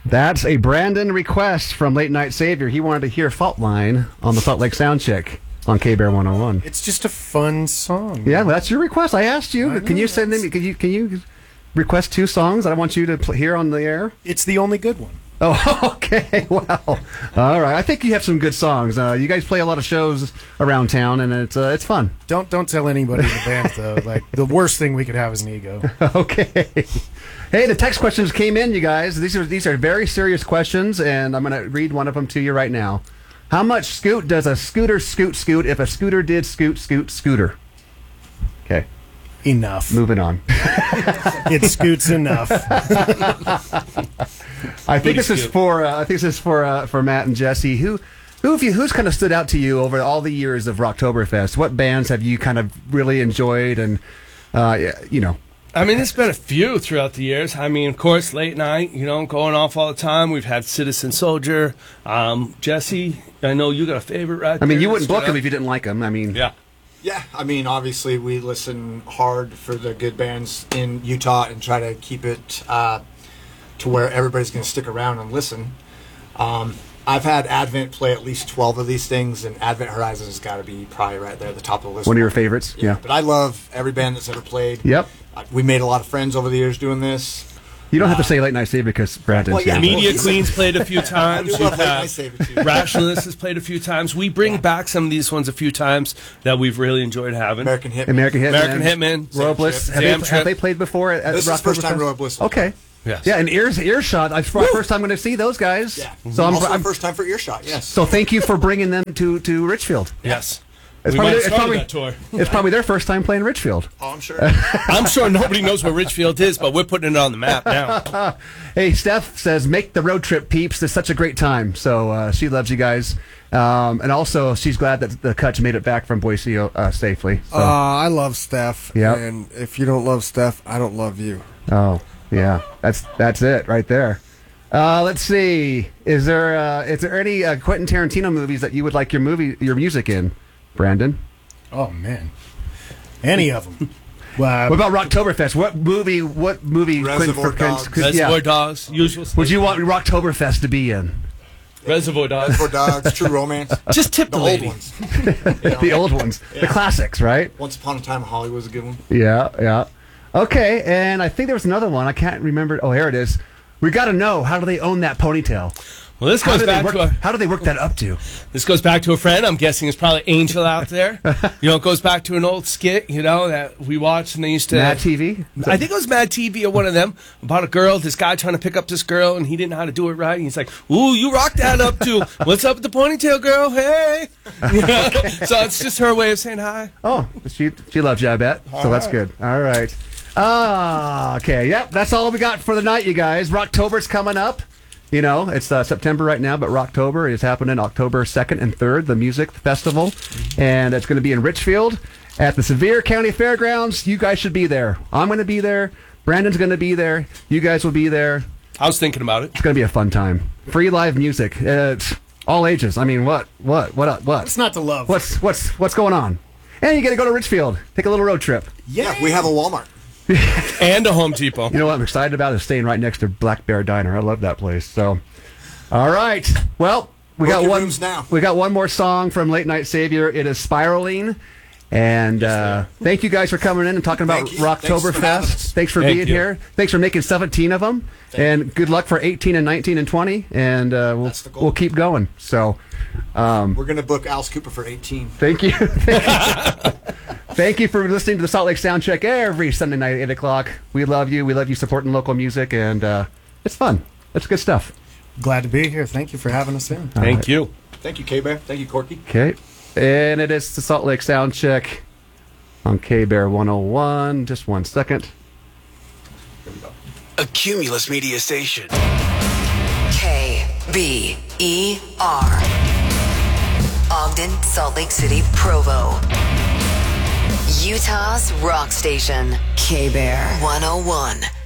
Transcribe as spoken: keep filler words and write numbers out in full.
That's a Brandon request from Late Night Savior. He wanted to hear Fault Line on the Salt Lake Soundcheck on K-Bear one oh one. It's just a fun song. Yeah, well, that's your request. I asked you. I Can know, you send them? Can you can you request two songs that I want you to play here on the air? It's the only good one. Oh, okay. Well, all right. I think you have some good songs. Uh, you guys play a lot of shows around town, and it's uh, it's fun. Don't don't tell anybody in the band though. Like the worst thing we could have is an ego. Okay. Hey, the text questions came in, you guys. These are these are very serious questions, and I'm going to read one of them to you right now. How much scoot does a scooter scoot scoot if a scooter did scoot scoot scooter? Okay. Enough. Moving on. It scoots enough. I think this is for uh, I think this is for uh, for Matt and Jesse. Who who have you who's kind of stood out to you over all the years of Rocktoberfest? What bands have you kind of really enjoyed and uh, you know? I mean, there's been a few throughout the years. I mean, of course, Late Night, you know, going off all the time. We've had Citizen Soldier. Um, Jesse, I know you got a favorite right I mean, there you wouldn't that stood book them out. if you didn't like them. I mean, Yeah. Yeah, I mean, obviously we listen hard for the good bands in Utah and try to keep it uh, to where everybody's going to stick around and listen. Um, I've had Advent play at least twelve of these things, and Advent Horizon has got to be probably right there at the top of the list. one of your favorites. Yeah. But I love every band that's ever played. Yep. Uh, we made a lot of friends over the years doing this. You don't have to say Late Night Savior because Brandon's Well, yeah, here. Media Well, Queens played a few I times. do love We've Late had Night Savior, too. Rationalist has played a few times. We bring back some of these ones a few times that we've really enjoyed having. American Hitman. American Hitman. American Hitman. Royal Sam Bliss. Trip. Have Sam they, Trip. have they played before at, at This is the first time Rocktoberfest? Royal Bliss. Okay. Yes. Yeah, and ears earshot. It's my first time going to see those guys. Yeah. So I'm, also I'm the first time for Earshot, yes. so thank you for bringing them to to Richfield. Yes. It's we probably, might it's, have probably, started that tour. it's probably their first time playing Richfield. Oh, I'm sure. I'm sure nobody knows where Richfield is, but we're putting it on the map now. Hey, Steph says, make the road trip, peeps. It's such a great time. So uh, she loves you guys. Um, and also, she's glad that the Kutch made it back from Boise uh, safely. So. Uh, I love Steph. Yep. And if you don't love Steph, I don't love you. Oh, yeah. That's that's it right there. Uh, let's see. Is there uh, is there any uh, Quentin Tarantino movies that you would like your movie your music in, Brandon? Oh man, any of them. Well, What about Rocktoberfest? What movie? What movie? Reservoir Quentin- Dogs. could- Reservoir yeah. Dogs, usual. Would you want Rocktoberfest to be in? Reservoir Dogs? For Dogs, True Romance. Just tip The the, old lady. ones. The old ones, the Yeah. classics, right? Once Upon a Time in Hollywood was a good one. Yeah, yeah. Okay, and I think there was another one. I can't remember. Oh, here it is. We got to know, how do they own that ponytail? Well, this How goes do, they back work, to a how do they work that up to? this goes back to a friend. I'm guessing it's probably Angel out there. You know, it goes back to an old skit. You know that we watched, and they used to. Mad T V? I think it was Mad T V or one of them about a girl. This guy trying to pick up this girl, and he didn't know how to do it right. And he's like, "Ooh, you rock that up too. What's up with the ponytail, girl? Hey." You know? So it's just her way of saying hi. Oh, she she loves you, I bet. So that's good. All right. Ah, okay. Yep, that's all we got for the night, you guys. Rocktober's coming up. You know, it's uh, September right now, but Rocktober is happening October second and third, the music festival. And it's going to be in Richfield at the Sevier County Fairgrounds. You guys should be there. I'm going to be there. Brandon's going to be there. You guys will be there. I was thinking about it. It's going to be a fun time. Free live music. Uh, it's all ages. I mean, what? What? What? What? it's not to love. What's what's what's going on? And you got to go to Richfield. Take a little road trip. Yeah, we have a Walmart. And a Home Depot. You know what I'm excited about is staying right next to Black Bear Diner. I love that place. So, all right. Well, we Book got your one. rooms now. We got one more song from Late Night Savior. It is Spiraling. And uh, thank you guys for coming in and talking about Thank you. Thanks for having Rocktoberfest. us. Thanks for Thank being you. here. Thanks for making seventeen of them. And good luck for eighteen and nineteen and twenty. And uh, we'll That's the goal. we'll keep going. So, um, We're going to book Alice Cooper for eighteen. thank you. Thank you for listening to the Salt Lake Soundcheck every Sunday night at eight o'clock. We love you. We love you supporting local music, and uh, it's fun. It's good stuff. Glad to be here. Thank you for having us in. Thank you. Thank you, K-Bear. Thank you, Corky. Okay. And it is the Salt Lake Soundcheck on K-Bear one oh one. Just one second. A Cumulus Media Station. K B E R. Ogden, Salt Lake City, Provo. Utah's rock station. K-Bear one oh one.